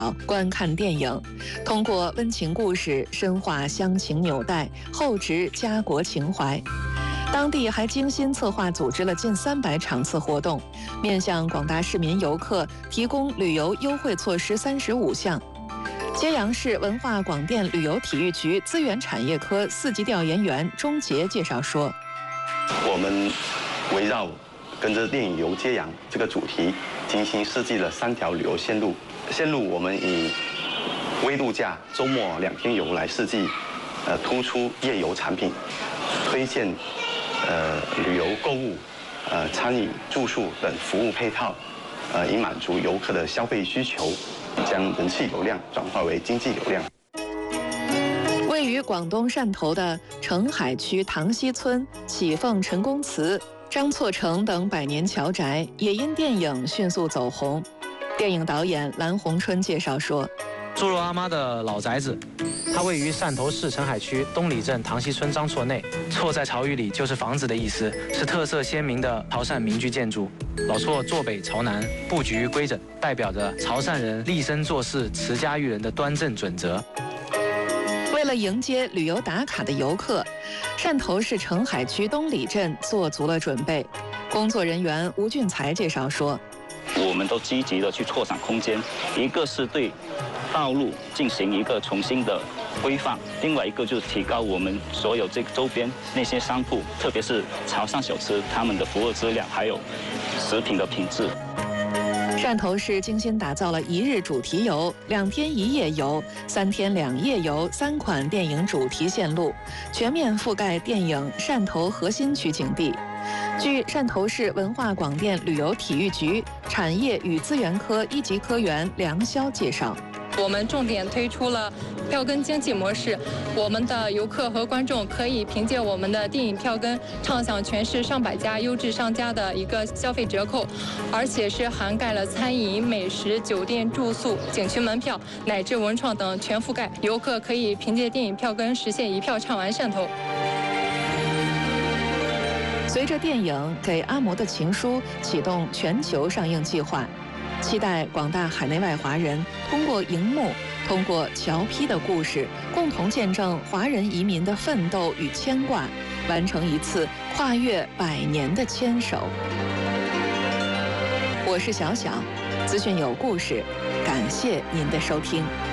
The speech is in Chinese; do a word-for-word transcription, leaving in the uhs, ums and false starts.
观看电影，通过温情故事深化乡情纽带，厚植家国情怀。当地还精心策划组织了近三百场次活动，面向广大市民游客提供旅游优惠措施三十五项。揭阳市文化广电旅游体育局资源产业科四级调研员钟杰介绍说：“ 我们围绕跟着电影游揭阳这个主题，精心设计了三条旅游线路。线路我们以微度假、周末两天游来设计，呃，突出夜游产品，推荐呃旅游购物、呃餐饮、住宿等服务配套，呃，以满足游客的消费需求，将人气流量转化为经济流量。” 位于广东汕头的澄海区塘溪村、启凤陈公祠、张错城等百年侨宅，也因电影迅速走红。电影导演蓝洪春介绍说：“ 猪肉阿妈的老宅子，它位于汕头市澄海区东里镇塘溪村张错内。错在潮语里就是房子的意思，是特色鲜明的潮汕民居建筑。老错坐北朝南，布局规整，代表着潮汕人立身做事、持家育人的端正准则。” 为了迎接旅游打卡的游客，汕头市澄海区东里镇做足了准备。工作人员吴俊才介绍说：“ 我们都积极的去扩展空间，一个是对道路进行一个重新的规范，另外一个就是提高我们所有这个周边那些商铺，特别是潮汕小吃他们的服务质量还有食品的品质。” 汕头市精心打造了一日主题游、两天一夜游、三天两夜游三款电影主题线路，全面覆盖电影汕头核心区景地。据汕头市文化广电旅游体育局产业与资源科一级科员梁潇介绍， 我们重点推出了票根经济模式，我们的游客和观众可以凭借我们的电影票根畅享全市上百家优质商家的一个消费折扣，而且是涵盖了餐饮、美食、酒店住宿、景区门票乃至文创等全覆盖，游客可以凭借电影票根实现一票畅玩汕头。 随着电影《给阿嬷的情书》启动全球上映计划，期待广大海内外华人通过荧幕，通过侨批的故事，共同见证华人移民的奋斗与牵挂，完成一次跨越百年的牵手。我是小小，资讯有故事，感谢您的收听。